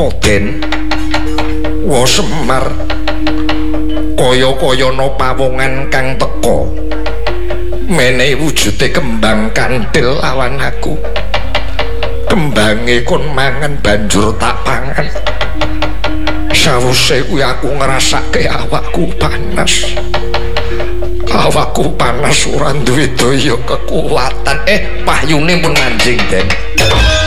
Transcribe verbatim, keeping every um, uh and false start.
Raden wa Semar kaya-kaya no pawongan kang teka menehi wujude kembang kanthil lawan aku kembange kon mangan banjur tak pangan sawise kuwi aku ngrasake awakku panas awakku panas ora duwe daya kekuatan eh pahyune pun anjing Den